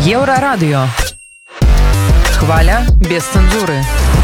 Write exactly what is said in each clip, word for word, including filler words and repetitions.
Еврорадио. Хваля без цензуры.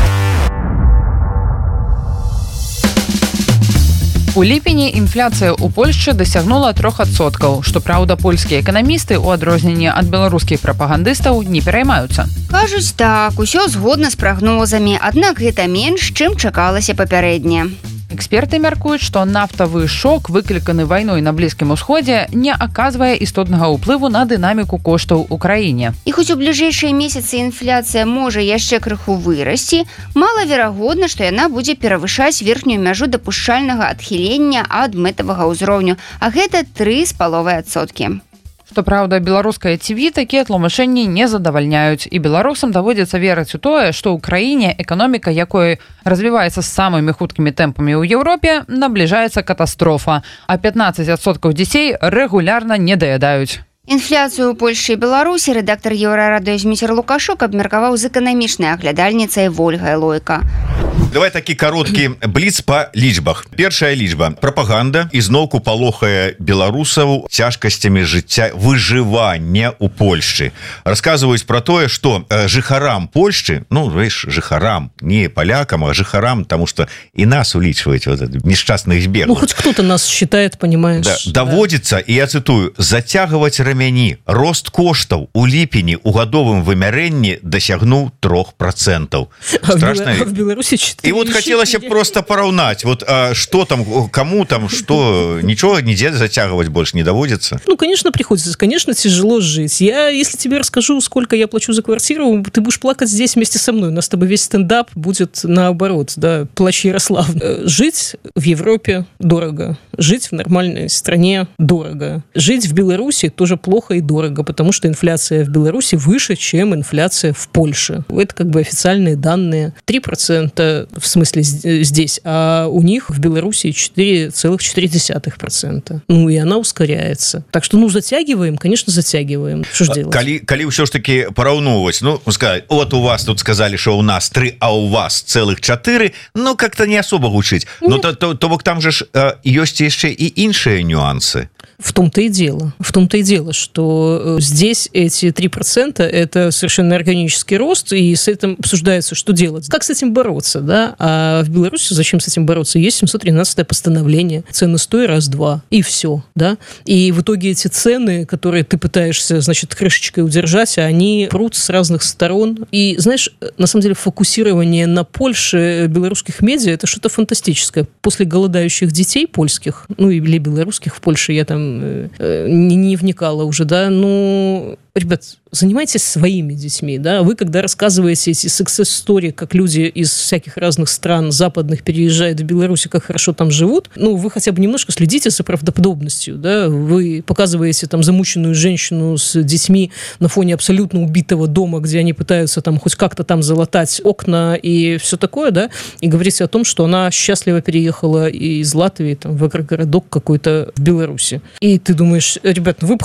У ліпені інфляцыя ў Польшчы дасягнула трох адсоткаў, што, праўда, польскія эканамісты, у адрозненне ад беларускіх прапагандыстаў, не пераймаюцца. Кажуць так, усё згодна з прагнозамі, аднак гэта менш, чым чакалася папярэдне. Эксперты мяркуюць, што нафтавы шок, выкліканы вайной на Блізкім Усходзе, не аказвае істотнага ўплыву на дынаміку коштаў у краіне. І хоць у бліжэйшыя месяцы інфляцыя можа яшчэ крыху вырасці, малаверагодна, што яна будзе перавышаць верхнюю мяжу дапушчальнага адхілення ад мэтавага ўзроўню, а гэта тры з паловай адсоткі. Што праўда, беларускае ці ви такія тлумачэнні не задавальняюць, і беларусам даводзіцца верыць у тое, што ў краіне эканоміка, якой развіваецца з самымі хуткімі тэмпамі ў Еўропе, набліжаецца катастрофа, а пятнаццаць адсоткаў дзяцей рэгулярна недаядаюць. Інфляцыю ў Польшчы і Беларусі рэдактар Еўрарадыё Зміцер Лукашук абмеркаваў з эканамічнай аглядальніцай Вольгай Лойка. Давай такі кароткі бліц па лічбах. Першая лічба. Прапаганда ізноўку палохае беларусаў цяжкасцямі жыцця выжывання ў Польшчы. Расказваюць пра тое, што э, жыхарам Польшчы, ну, веш, жыхарам, не палякам, а жыхарам, таму што і нас улічваюць вот, несчастных збегаў. Ну, хоть кто-то нас считает, понимаешь. Да, да. Даводзіцца, і я цытую, зацягваць рамяні. Рост коштаў у ліпені ў гадовым вымярэнні дасягнуў трох процентаў. Страшна. А в Беларусі И вот хотелось просто поравнать, вот а, что там, кому там, что, ничего нигде затягивать больше не доводится. Ну, конечно, приходится, конечно, тяжело жить. Я, если тебе расскажу, сколько я плачу за квартиру, ты будешь плакать здесь вместе со мной. У нас с тобой весь стендап будет наоборот, да, плачь Ярослав. Жить в Европе дорого, жить в нормальной стране дорого. Жить в Беларуси тоже плохо и дорого, потому что инфляция в Беларуси выше, чем инфляция в Польше. Это как бы официальные данные. три процента в смысле здесь, а у них в Беларуси четыре целых четыре десятых процента. Ну, и она ускоряется. Так что, ну, затягиваем, конечно, затягиваем. Что ж делать? Калі, калі ўсё ж таки параўноўваць, ну, сказать, вот у вас тут сказали, что у нас три, а у вас целых четыре, ну, как-то не особо гучыць. Ну, то, то, то бок там же ж э, ёсць яшчэ і іншыя нюансы. В том-то и дело. В том-то и дело, что здесь эти три процента это совершенно органический рост, и с этим обсуждается, что делать. Как с этим бороться, да? А в Беларуси зачем с этим бороться? Есть семьсот тринадцатое постановление. Цены стой раз-два. И все, да? И в итоге эти цены, которые ты пытаешься, значит, крышечкой удержать, они прут с разных сторон. И, знаешь, на самом деле фокусирование на Польше белорусских медиа это что-то фантастическое. После голодающих детей польских, ну или белорусских в Польше, я там Не, не вникала уже, да, ну, ребят, занимайтесь своими детьми, да, вы когда рассказываете эти success-story, как люди из всяких разных стран западных переезжают в Беларусь, как хорошо там живут, ну, вы хотя бы немножко следите за правдоподобностью, да, вы показываете там замученную женщину с детьми на фоне абсолютно убитого дома, где они пытаются там хоть как-то там залатать окна и все такое, да, и говорите о том, что она счастливо переехала из Латвии там в агрогородок какой-то в Беларуси. И ты думаешь, ребят, ну вы